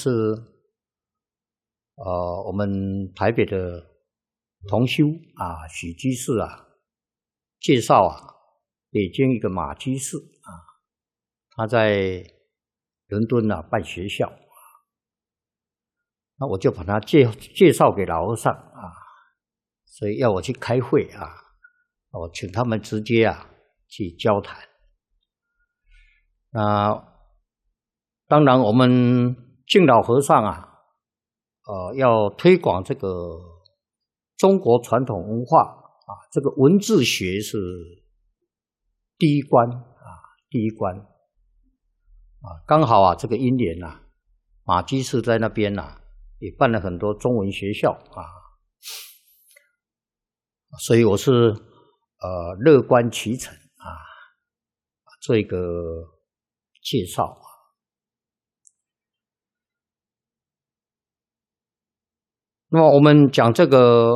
是我们台北的同修啊，许居士啊，介绍啊，北京一个马居士啊，他在伦敦啊办学校，那我就把他介绍给老和尚啊，所以要我去开会啊，我请他们直接啊去交谈。那当然，我们敬老和尚啊，要推广这个中国传统文化啊，这个文字学是第一关啊，第一关啊，刚好啊，这个因缘啊，马居士在那边啊，也办了很多中文学校啊，所以我是乐观其成啊，做一个介绍。那么我们讲这个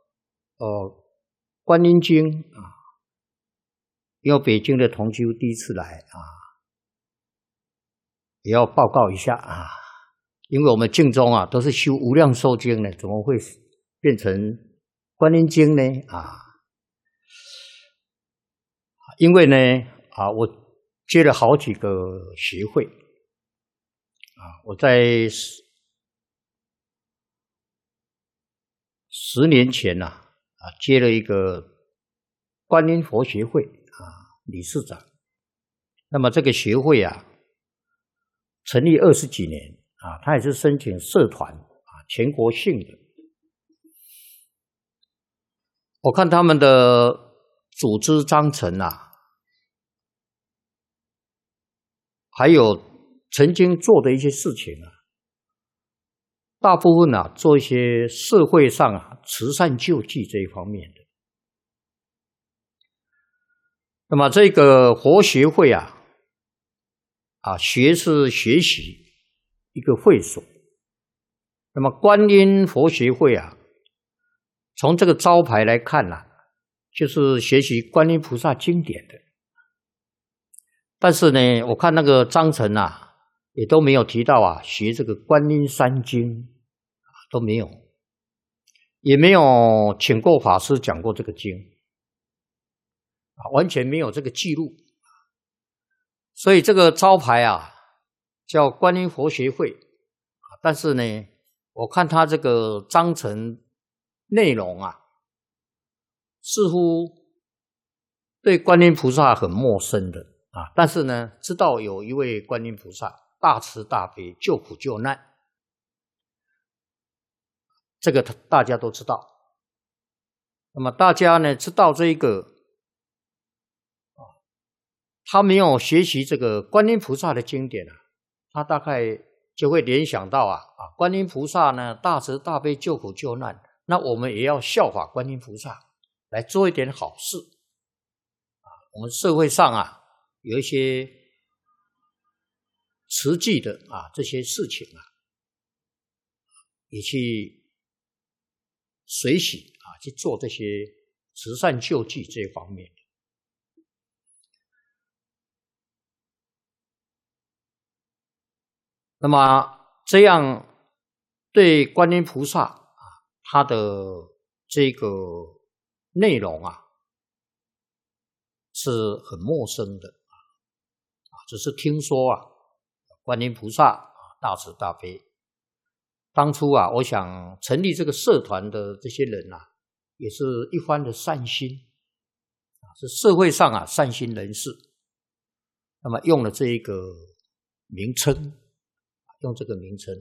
观音经啊，因为北京的同修第一次来啊，也要报告一下啊，因为我们净宗啊都是修无量寿经呢，怎么会变成观音经呢？啊，因为呢啊，我接了好几个学会啊，我在10年前接了一个观音佛学会理事长。那么这个学会成立20几年他也是申请社团全国性的。我看他们的组织章程还有曾经做的一些事情大部分做一些社会上慈善救济这一方面的。那么这个佛学会学是学习一个会所。那么观音佛学会从这个招牌来看就是学习观音菩萨经典的。但是呢，我看那个章程也都没有提到学这个观音三经都没有，也没有请过法师讲过这个经完全没有这个记录。所以这个招牌叫观音佛学会但是呢，我看它这个章程内容似乎对观音菩萨很陌生的但是呢，知道有一位观音菩萨大慈大悲救苦救难，这个大家都知道。那么大家呢知道这一个他没有学习这个观音菩萨的经典他大概就会联想到观音菩萨呢大慈大悲救苦救难，那我们也要效法观音菩萨来做一点好事我们社会上有一些慈济的这些事情也去随喜去做这些慈善救济这一方面。那么这样对观音菩萨他的这个内容是很陌生的只是听说观音菩萨大慈大悲。当初我想成立这个社团的这些人也是一番的善心是社会上善心人士，那么用了这一个名称，用这个名称，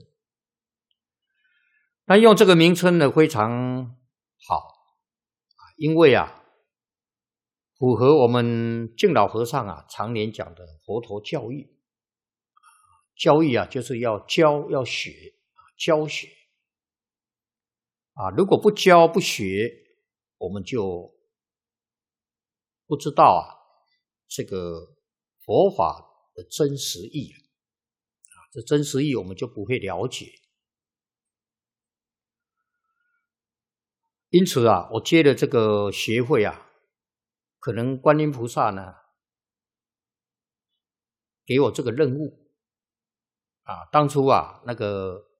但用这个名称呢非常好因为符合我们敬老和尚常年讲的佛陀教义。教义就是要教要学教学如果不教不学，我们就不知道这个佛法的真实意这真实意我们就不会了解。因此我接了这个学会可能观音菩萨呢给我这个任务当初啊，那个